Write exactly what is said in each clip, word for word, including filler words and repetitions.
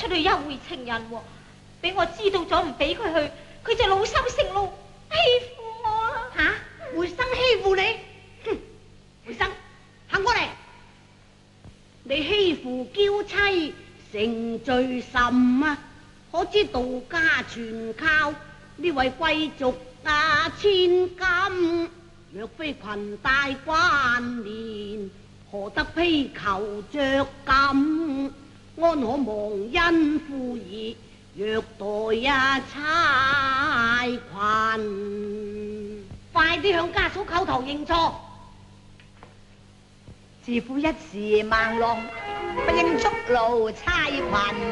出去幽會情人喎，俾我知道咗唔俾佢去，佢就惱羞成怒欺負我啦。 吓、啊，梅生欺負你？哼，梅生，行過嚟，你欺負嬌妻，成罪甚啊？可知道家全靠呢位貴族啊千金，若非裙帶關聯，何得披裘着錦？安可忘恩負義，虐待啊差群？快啲向家嫂叩頭認錯！ 自父一時盲聾，不應觸怒差群。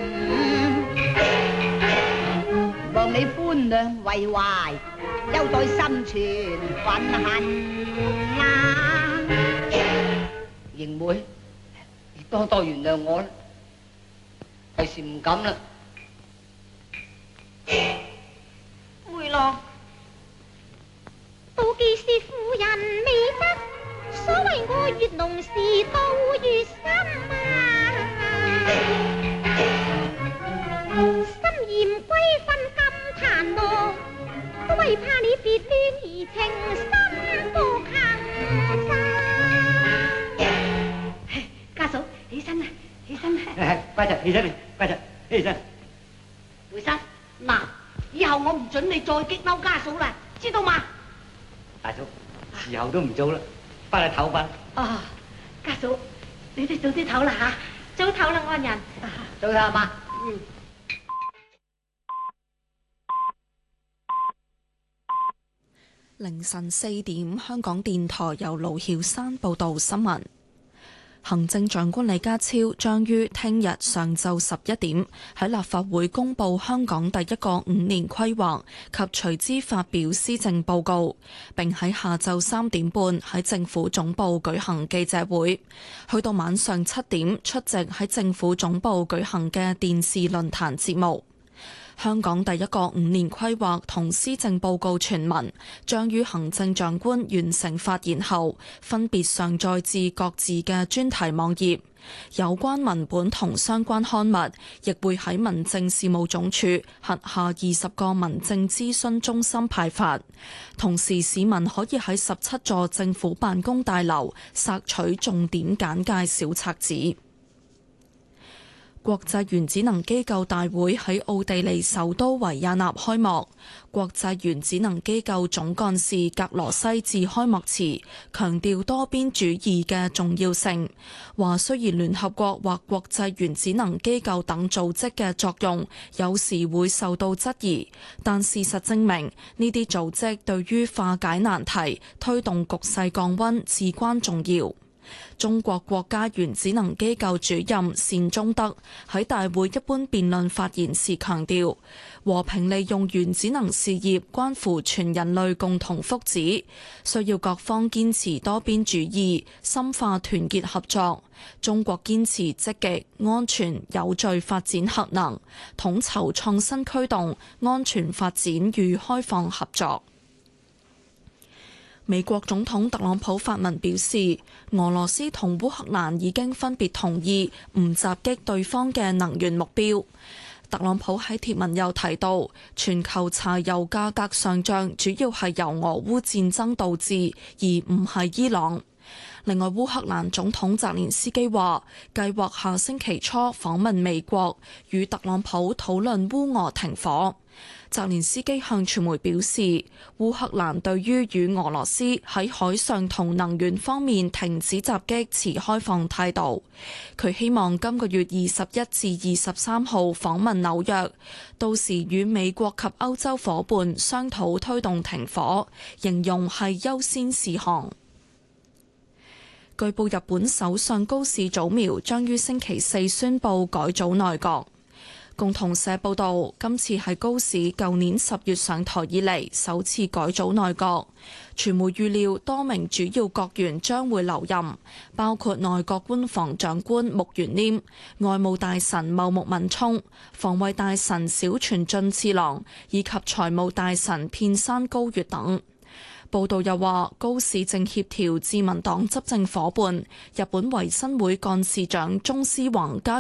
望你寬諒為懷，休在心存憤恨啦。 盈妹，你多多原諒我啦，第時唔敢啦。 梅郎，妒忌是婦人美德，所謂我越濃時妒越深啊！心嫌歸分咁殘酷，都為怕你別戀而情深不肯生。 家嫂，起身啦，起身啦！ 乖仔，起身嚟，乖仔，起身。 梅生，嗱，以後我唔准你再激嬲家嫂啦，知道嘛？ 大嫂，時候都唔早啦，翻去唞翻。 啊，家嫂，你哋早啲唞啦吓， 早唞啦，安人。 早唞阿媽。 嗯。 凌晨四點，香港電台由盧曉山報道新聞。行政長官李家超將於聽日上晝十一點喺立法會公布香港第一個五年規劃及隨之發表施政報告，並喺下晝三點半喺政府總部舉行記者會，去到晚上七點出席喺政府總部舉行嘅電視論壇節目。香港第一個五年規劃同施政報告全文將於行政長官完成發言後，分別上載至各自嘅專題網頁。有關文本同相關刊物亦會喺民政事務總署轄下二十個民政諮詢中心派發。同時，市民可以喺十七座政府辦公大樓索取重點簡介小冊子。國際原子能機構大會喺奧地利首都維也納開幕。國際原子能機構總幹事格羅西致開幕詞，強調多邊主義嘅重要性，話雖然聯合國或國際原子能機構等組織嘅作用有時會受到質疑，但事實證明呢啲組織對於化解難題、推動局勢降溫至關重要。中國國家原子能機構主任單忠德喺大會一般辯論發言時強調，和平利用原子能事業關乎全人類共同福祉，需要各方堅持多邊主義，深化團結合作。中國堅持積極、安全、有序發展核能，統籌創新驅動、安全發展與開放合作。美國總統特朗普發文表示，俄羅斯同烏克蘭已經分別同意唔襲擊對方嘅能源目標。特朗普喺貼文又提到，全球柴油價格上漲主要係由俄烏戰爭導致，而唔係伊朗。另外，烏克蘭總統澤連斯基話，計劃下星期初訪問美國，與特朗普討論烏俄停火。澤連斯基向傳媒表示，烏克蘭對於與俄羅斯喺海上同能源方面停止襲擊持開放態度。佢希望今個月二十一至二十三號訪問紐約，到時與美國及歐洲夥伴商討推動停火，形容係優先事項。據報，日本首相高市早苗將於星期四宣布改組內閣。共同社報道，今次係高市舊年十月上台以嚟首次改組內閣。傳媒預料多名主要閣員將會留任，包括內閣官房長官木原稔、外務大臣茂木敏充、防衛大臣小泉進次郎以及財務大臣片山高月等。報道又話，高市正協調自民黨執政夥伴日本維新會幹事長中司宏加